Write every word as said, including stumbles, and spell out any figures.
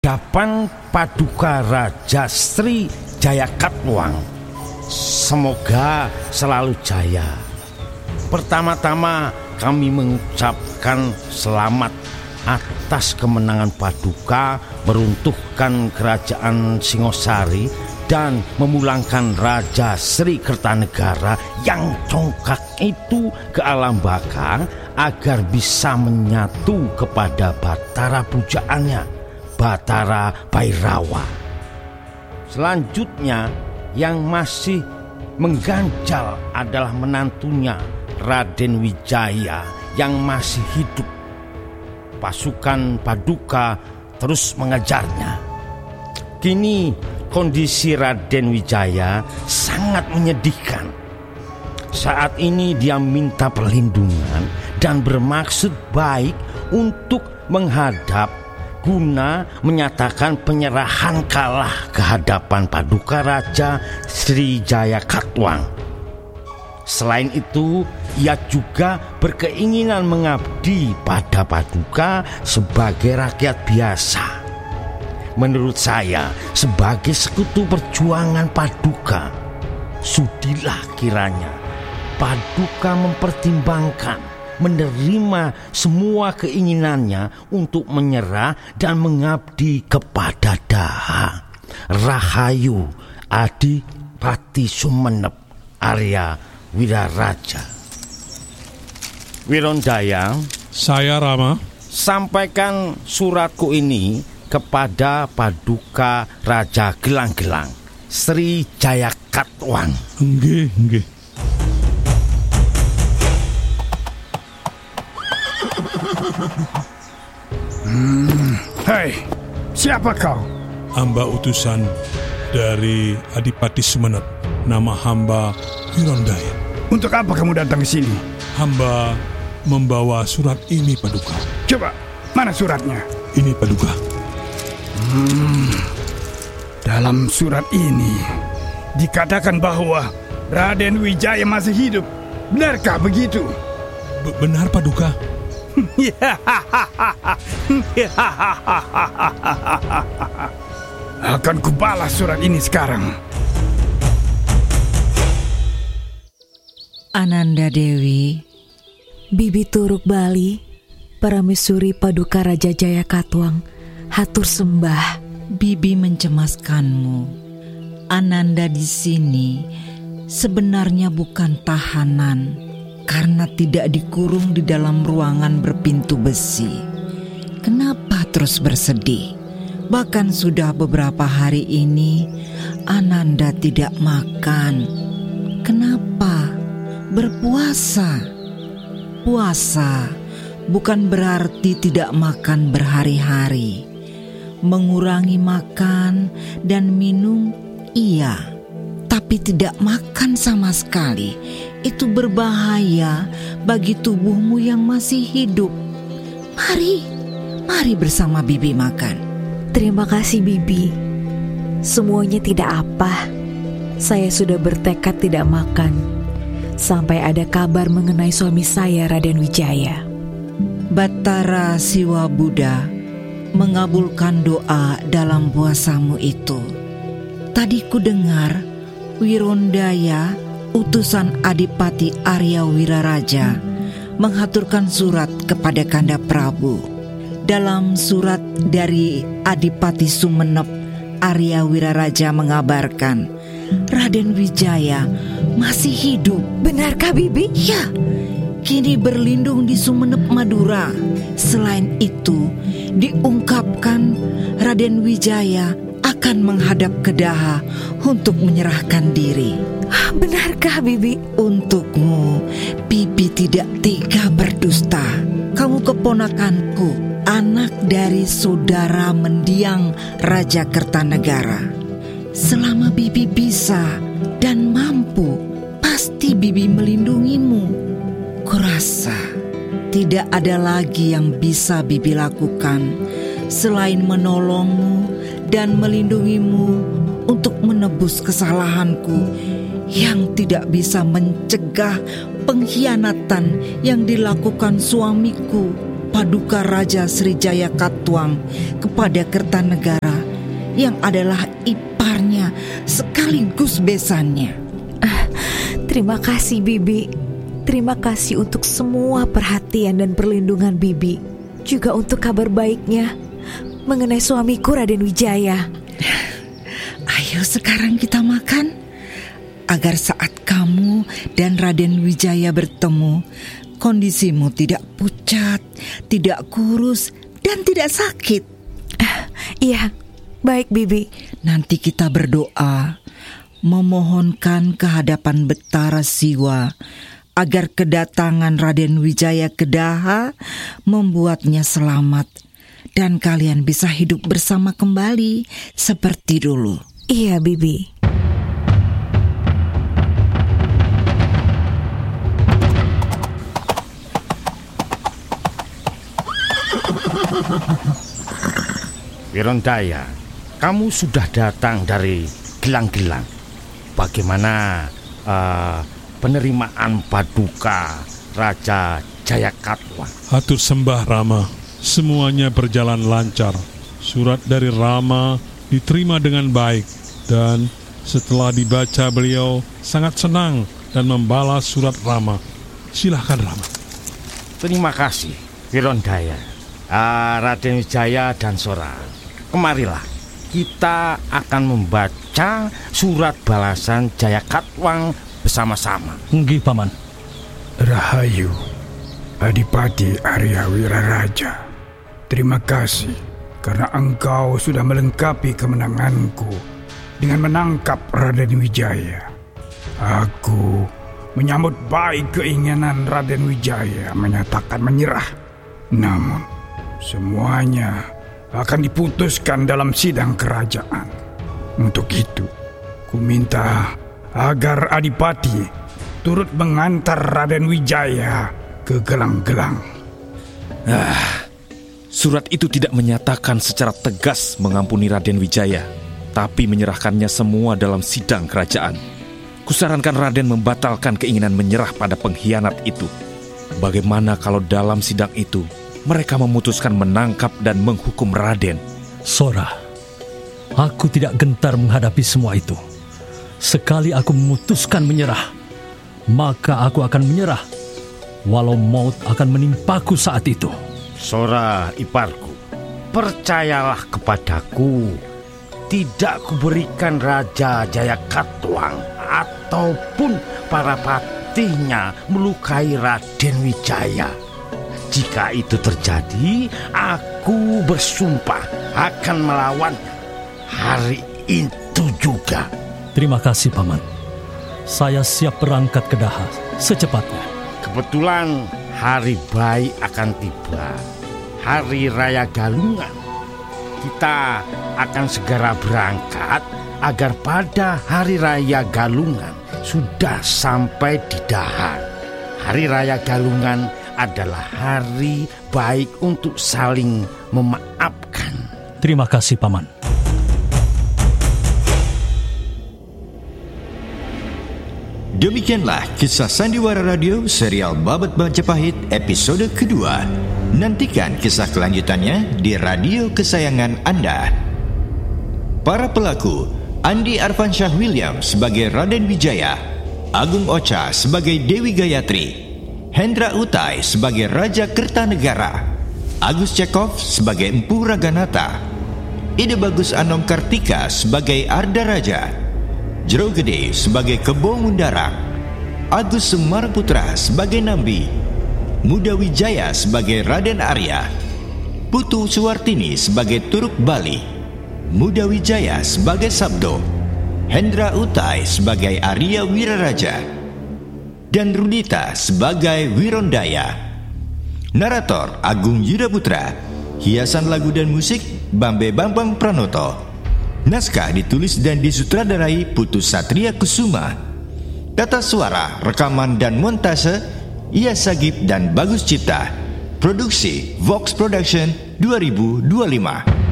Dapan Paduka Raja Sri Jaya Katwang, semoga selalu jaya. Pertama-tama kami mengucapkan selamat atas kemenangan Paduka meruntuhkan kerajaan Singosari dan memulangkan Raja Sri Kertanegara yang congkak itu ke alam baka agar bisa menyatu kepada Batara pujaannya, Batara Bhairawa. Selanjutnya yang masih mengganjal adalah menantunya Raden Wijaya yang masih hidup. Pasukan Paduka terus mengejarnya. Kini kondisi Raden Wijaya sangat menyedihkan. Saat ini dia minta perlindungan dan bermaksud baik untuk menghadap guna menyatakan penyerahan kalah ke hadapan Paduka Raja Sri Jaya Katwang. Selain itu, ia juga berkeinginan mengabdi pada Paduka sebagai rakyat biasa. Menurut saya, sebagai sekutu perjuangan Paduka, sudilah kiranya Paduka mempertimbangkan menerima semua keinginannya untuk menyerah dan mengabdi kepada Daha. Rahayu Adipati Sumenep Arya Wiraraja. Wirondaya, saya Rama, sampaikan suratku ini kepada Paduka Raja Gelang-Gelang Sri Jaya Katwang. Nggih, nggih. Hmm, hei, siapa kau? Hamba utusan dari Adipati Sumenep. Nama hamba Wirondaya. Untuk apa kamu datang ke sini? Hamba membawa surat ini, Paduka. Coba, mana suratnya? Ini, Paduka. Hmm, dalam surat ini dikatakan bahwa Raden Wijaya masih hidup. Benarkah begitu? B- benar, Paduka. Akan kubalas surat ini sekarang. Ananda Dewi, Bibi Turuk Bali, Parameswuri Paduka Raja Jaya Katwang, hatur sembah. Bibi mencemaskanmu. Ananda di sini sebenarnya bukan tahanan karena tidak dikurung di dalam ruangan berpintu besi. Kenapa terus bersedih? Bahkan sudah beberapa hari ini Ananda tidak makan. Kenapa? Berpuasa. Puasa bukan berarti tidak makan berhari-hari. Mengurangi makan dan minum, iya, tapi tidak makan sama sekali itu berbahaya bagi tubuhmu yang masih hidup. Mari, mari bersama Bibi makan. Terima kasih Bibi. Semuanya tidak apa. Saya sudah bertekad tidak makan sampai ada kabar mengenai suami saya, Raden Wijaya. Batara Siwa Buddha mengabulkan doa dalam puasamu itu. Tadi ku dengar Wirondaya, utusan Adipati Arya Wiraraja, menghaturkan surat kepada Kanda Prabu. Dalam surat dari Adipati Sumenep, Arya Wiraraja mengabarkan Raden Wijaya masih hidup. Benarkah Bibi? Ya, kini berlindung di Sumenep, Madura. Selain itu, diungkapkan Raden Wijaya akan menghadap ke Daha untuk menyerahkan diri. Benarkah Bibi? Untukmu, Bibi tidak tega berdusta. Kamu keponakanku, anak dari saudara mendiang Raja Kertanegara. Selama Bibi bisa dan mampu, pasti Bibi melindungimu. Kurasa tidak ada lagi yang bisa Bibi lakukan selain menolongmu dan melindungimu untuk menebus kesalahanku yang tidak bisa mencegah pengkhianatan yang dilakukan suamiku. paduka Raja Srijaya Katwang kepada Kertanegara yang adalah iparnya sekaligus besannya. Ah, terima kasih Bibi. Terima kasih untuk semua perhatian dan perlindungan Bibi. Juga untuk kabar baiknya mengenai suamiku Raden Wijaya. Ayo sekarang kita makan, agar saat kamu dan Raden Wijaya bertemu, kondisimu tidak pucat, tidak kurus, dan tidak sakit. Ah, iya, baik Bibi. Nanti kita berdoa, memohonkan kehadapan Betara Siwa, agar kedatangan Raden Wijaya ke Daha membuatnya selamat, dan kalian bisa hidup bersama kembali seperti dulu. Iya Bibi. Wirondaya, kamu sudah datang dari Gelang-Gelang. Bagaimana uh, penerimaan paduka Raja Jayakatwang? Hatur sembah Rama, semuanya berjalan lancar. Surat dari Rama diterima dengan baik, dan setelah dibaca beliau sangat senang dan membalas surat Rama. Silahkan Rama. Terima kasih Wirondaya, uh, Raden Wijaya dan Sora. Kemarilah, kita akan membaca surat balasan Jayakatwang bersama-sama. Nggih, Paman. Rahayu, Adipati Arya Wiraraja. Terima kasih karena engkau sudah melengkapi kemenanganku dengan menangkap Raden Wijaya. Aku menyambut baik keinginan Raden Wijaya menyatakan menyerah. Namun, semuanya akan diputuskan dalam sidang kerajaan. Untuk itu, ku minta agar Adipati turut mengantar Raden Wijaya ke Gelang-Gelang. Ah, surat itu tidak menyatakan secara tegas mengampuni Raden Wijaya, tapi menyerahkannya semua dalam sidang kerajaan. Kusarankan Raden membatalkan keinginan menyerah pada pengkhianat itu. Bagaimana kalau dalam sidang itu mereka memutuskan menangkap dan menghukum Raden? Sora, aku tidak gentar menghadapi semua itu. Sekali aku memutuskan menyerah, maka aku akan menyerah, walau maut akan menimpaku saat itu. Sora iparku, percayalah kepadaku. Tidak kuberikan Raja Jayakatwang ataupun para patihnya melukai Raden Wijaya. Jika itu terjadi, aku bersumpah akan melawan hari itu juga. Terima kasih, Paman. Saya siap berangkat ke Daha secepatnya. Kebetulan hari baik akan tiba, Hari Raya Galungan. Kita akan segera berangkat agar pada Hari Raya Galungan sudah sampai di Daha. Hari Raya Galungan adalah hari baik untuk saling memaafkan. Terima kasih, Paman. Demikianlah kisah Sandiwara Radio serial Babat Majapahit episode kedua. Nantikan kisah kelanjutannya di radio kesayangan Anda. Para pelaku: Andi Arfansyah William sebagai Raden Wijaya, Agung Ocha sebagai Dewi Gayatri, Hendra Utai sebagai Raja Kertanegara, Agus Cekov sebagai Empu Raganata, Ide Bagus Anom Kartika sebagai Arda Raja, Jero Gede sebagai Kebo Mundarak, Agus Semarputra sebagai Nambi, Muda Wijaya sebagai Raden Arya, Putu Suwartini sebagai Turuk Bali, Muda Wijaya sebagai Sabdo, Hendra Utai sebagai Arya Wiraraja, dan Rudita sebagai Wirondaya. Narator Agung Yuda Putra. Hiasan lagu dan musik Bambe Bambang Pranoto. Naskah ditulis dan disutradarai Putu Satria Kusuma. Tata suara, rekaman dan montase Iya Sagip dan Bagus Cipta. Produksi Vox Production dua ribu dua puluh lima.